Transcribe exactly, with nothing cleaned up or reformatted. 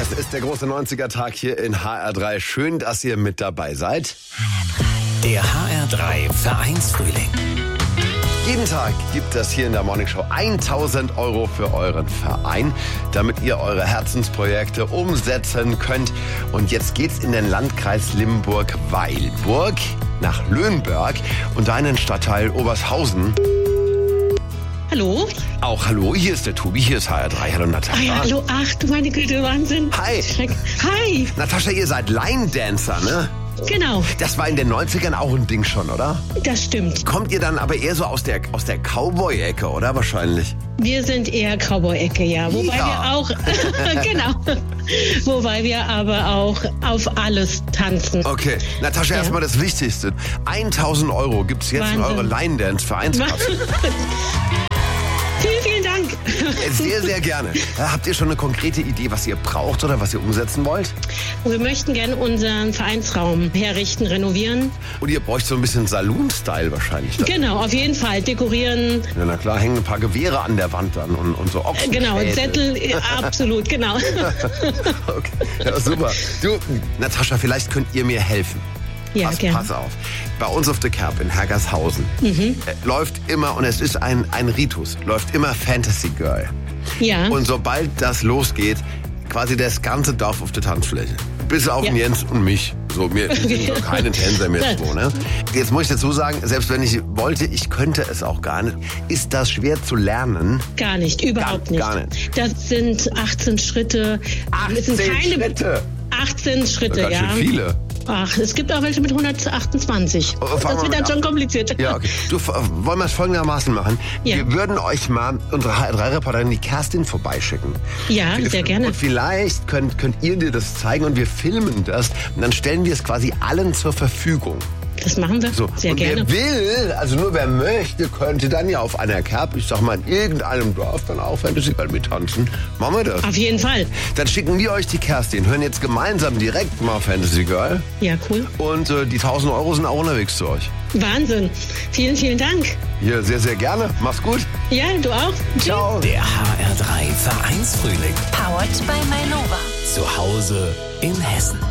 Das ist der große neunziger-Tag hier in H R drei. Schön, dass ihr mit dabei seid. Der H R drei Vereinsfrühling. Jeden Tag gibt es hier in der Morningshow tausend Euro für euren Verein, damit ihr eure Herzensprojekte umsetzen könnt. Und jetzt geht's in den Landkreis Limburg-Weilburg nach Löhnberg und da in den Stadtteil Obershausen. Hallo? Auch hallo, hier ist der Tobi, hier ist H R drei. Hallo Natascha. Ah ja, hallo, ach du meine Güte, Wahnsinn. Hi. Schreck. Hi. Natascha, ihr seid Line-Dancer, ne? Genau, Das war in den neunzigern auch ein Ding schon, oder? das stimmt. Kommt ihr dann aber eher so aus der, aus der Cowboy-Ecke, oder? Wahrscheinlich. Wir sind eher Cowboy-Ecke, ja. Wobei Ja. wir auch, genau, wobei wir aber auch auf alles tanzen. Okay, Natascha, Ja. erstmal das Wichtigste. tausend Euro gibt's jetzt in Wahnsinn. eure Line-Dance-Vereinskasse. Vielen, vielen Dank. Sehr, sehr gerne. Äh, Habt ihr schon eine konkrete Idee, was ihr braucht oder was ihr umsetzen wollt? Wir möchten gerne unseren Vereinsraum herrichten, renovieren. Und ihr bräucht so ein bisschen Saloon-Style wahrscheinlich. Dann. Genau, auf jeden Fall. Dekorieren, Ja, na klar, hängen ein paar Gewehre an der Wand dann und, und so Ochsen. genau, Zettel, äh, absolut, genau. Okay, ja, super. Du, Natascha, vielleicht könnt ihr mir helfen. Ja, pass, gerne. pass auf. Bei uns auf der Kerb in Hergershausen Mhm. äh, läuft immer, und es ist ein, ein Ritus, läuft immer Fantasy Girl. Ja, Und sobald das losgeht, quasi das ganze Dorf auf der Tanzfläche. Bis auf Ja. den Jens und mich. So, wir sind so keine Tänzer mehr so, ne? Jetzt muss ich dazu sagen, selbst wenn ich wollte, ich könnte es auch gar nicht. Ist das schwer zu lernen? gar nicht, überhaupt nicht. gar nicht. Das sind achtzehn Schritte. Das sind keine Schritte. achtzehn Schritte, Ganz ja. schön viele. Ach, es gibt auch welche mit hundertachtundzwanzig. Oh, fangen Das wir wird dann mal schon an. kompliziert. Ja, okay. Du, f- wollen wir es folgendermaßen machen? Ja. Wir würden euch mal unsere H R drei Reporterin, die Kerstin, vorbeischicken. Ja, sehr gerne. Und vielleicht könnt, könnt ihr dir das zeigen und wir filmen das und dann stellen wir es quasi allen zur Verfügung. Das machen wir So. sehr und gerne. wer will, also nur wer möchte, könnte dann ja auf einer Kerb, ich sag mal in irgendeinem Dorf, dann auch Fantasy Girl mittanzen. Machen wir das. Auf jeden Fall. Dann schicken wir euch die Kerstin, hören jetzt gemeinsam direkt mal Fantasy Girl Ja, cool. und äh, die tausend Euro sind auch unterwegs zu euch. Wahnsinn. Vielen, vielen Dank. Hier, sehr, sehr gerne. Mach's gut. Ja, du auch. Tschüss. Ciao. Der H R drei Vereinsfrühling. Powered by Mainova. Zu Hause in Hessen.